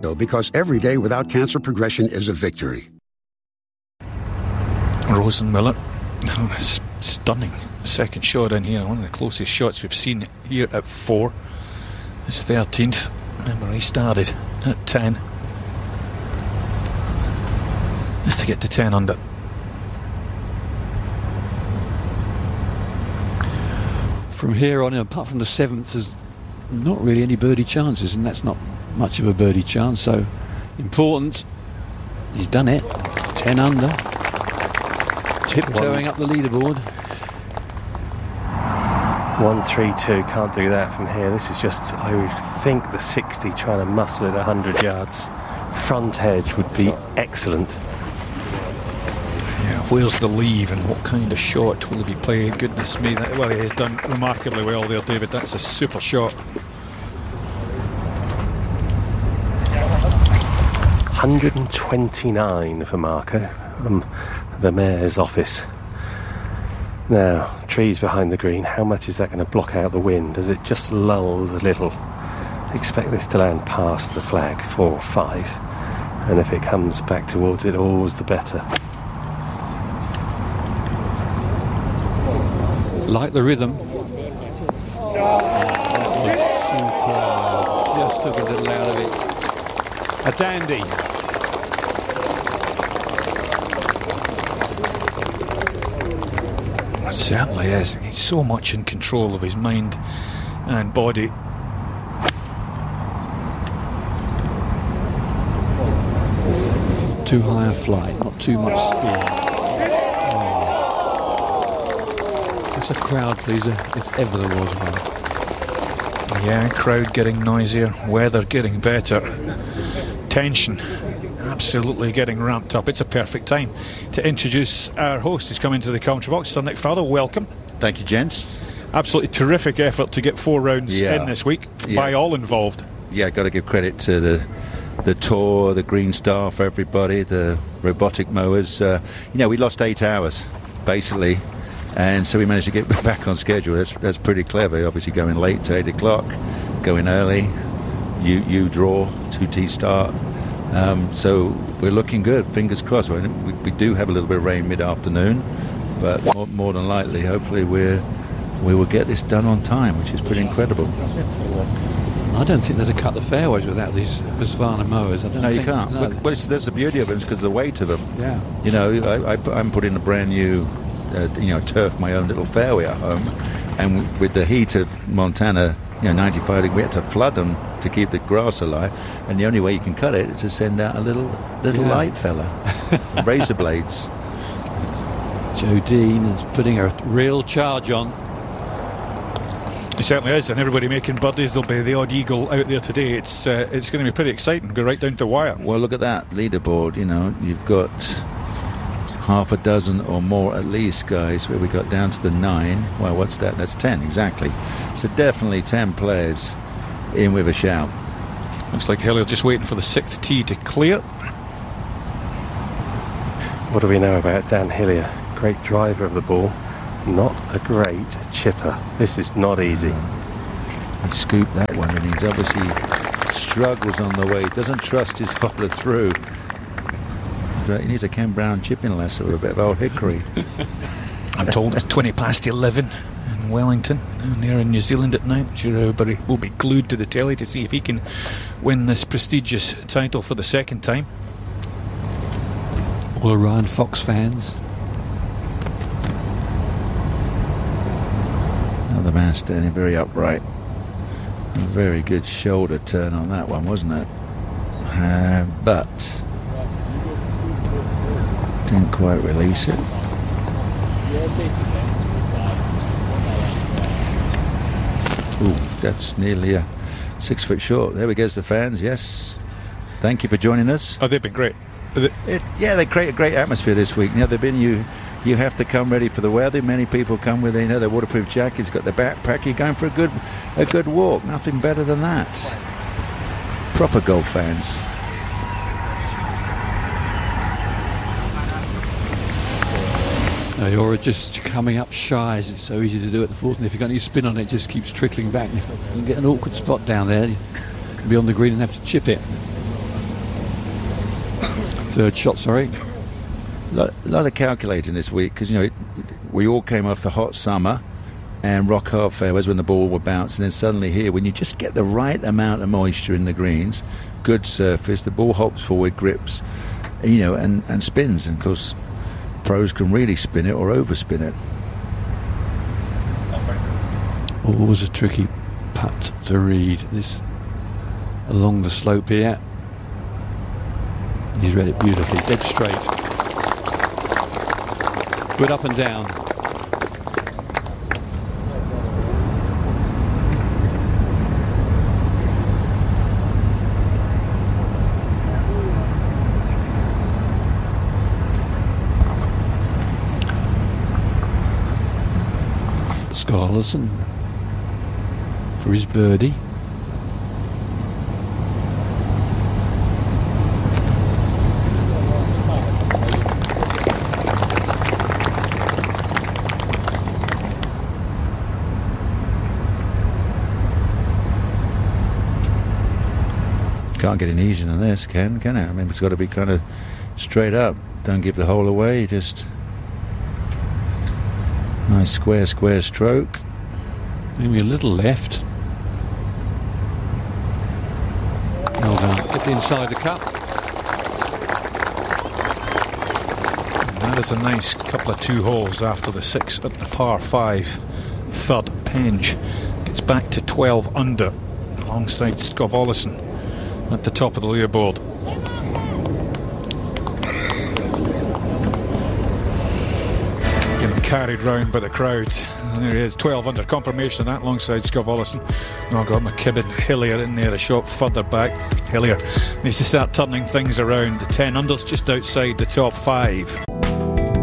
Fargo, because every day without cancer progression is a victory. Rosenmiller, stunning second shot in here, one of the closest shots we've seen here at 4. It's 13th. Remember, he started at 10. Just to get to 10 under. From here on, apart from the 7th, there's not really any birdie chances, and that's not much of a birdie chance, so important. He's done it. 10 under. Tiptoeing up the leaderboard. 1-3-2, can't do that from here. This is just, I would think, the 60, trying to muscle it 100 yards. Front edge would be excellent. Yeah, where's the leave and what kind of shot will he be playing? Goodness me, well, he has done remarkably well there, David. That's a super shot. 129 for Marco from the Mayor's office. Now, trees behind the green, how much is that going to block out the wind? Does it just lull a little? Expect this to land past the flag, 4 or 5. And if it comes back towards it, all's the better. Like the rhythm. Superb. Just took a little out of it. A dandy. Certainly is. He's so much in control of his mind and body. Too high a flight, not too much speed. It's a crowd pleaser, if ever there was one. Yeah, crowd getting noisier, weather getting better, tension absolutely getting ramped up. It's a perfect time to introduce our host who's come into the commentary box. Sir Nick Farthell, welcome. Thank you, gents. Absolutely terrific effort to get 4 rounds in this week by all involved. Yeah, got to give credit to the tour, the green staff, everybody, the robotic mowers. We lost 8 hours basically, and so we managed to get back on schedule. That's pretty clever. Obviously going late to 8 o'clock, going early. You draw 2T start. So we're looking good, fingers crossed. We do have a little bit of rain mid-afternoon, but more than likely, hopefully we will get this done on time, which is pretty incredible. I don't think they'd cut the fairways without these Husqvarna mowers. You can't. No. Well, that's the beauty of it, because of the weight of them. Yeah. I'm putting a brand new, turf, my own little fairway at home, and with the heat of Montana, 95, we had to flood them to keep the grass alive, and the only way you can cut it is to send out a little light fella, razor blades. Joe Dean is putting a real charge on. It certainly is, and everybody making birdies. There'll be the odd eagle out there today. It's going to be pretty exciting. Go right down to the wire. Well, look at that leaderboard. You've got half a dozen or more at least guys, where we got down to the 9. Well, what's that? That's 10 exactly. So definitely 10 players in with a shout. Looks like Hillier just waiting for the 6th tee to clear. What do we know about Dan Hillier? Great driver of the ball, not a great chipper. This is not easy. He scooped that one, and he's obviously struggles on the way. Doesn't trust his follow through. He needs a Ken Brown chipping lesson or a bit of old hickory. I'm told it's 20 past 11 in Wellington, and here in New Zealand at night. Sure, everybody will be glued to the telly to see if he can win this prestigious title for the 2nd time. All Ryan Fox fans. Another man standing very upright. A very good shoulder turn on that one, wasn't it? But didn't quite release it. Ooh, that's nearly a 6 foot short. There we go, the fans. Yes, thank you for joining us. Oh, they've been great. They create a great atmosphere this week. They've been you have to come ready for the weather. Many people come with their waterproof jackets, got their backpack. You're going for a good walk. Nothing better than that. Proper golf fans. No, you're just coming up shy, as it's so easy to do at the 4th, and if you've got any spin on it, it just keeps trickling back, and if you can get an awkward spot down there, you can be on the green and have to chip it. Third shot, sorry. A lot of calculating this week because, we all came off the hot summer and rock hard fairways when the ball would bounce, and then suddenly here, when you just get the right amount of moisture in the greens, good surface, the ball hops forward, grips, and spins. And of course, pros can really spin it or overspin it. Always a tricky putt to read. This along the slope here. He's read it beautifully, dead straight. Good up and down. Scarlison for his birdie. Can't get any easier than this, can it? I mean, it's got to be kind of straight up. Don't give the hole away, just nice square stroke. Maybe a little left. Well done. Get inside the cup. And that is a nice couple of 2 holes after the 6 at the par 5 third. Penge gets back to 12 under alongside Scott Ollison at the top of the leaderboard. Getting carried round by the crowd. And there he is, 12 under, confirmation of that alongside Scott Ollison. Now got McKibben, Hillier in there a shot further back. Hillier needs to start turning things around. The 10 under's just outside the top 5.